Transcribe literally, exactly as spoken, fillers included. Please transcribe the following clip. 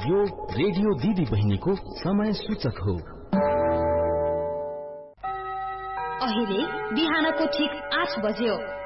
यो रेडियो दिदी बहिनीको समय सूचक हो। अहिले बिहानको ठीक आठ बज्यो।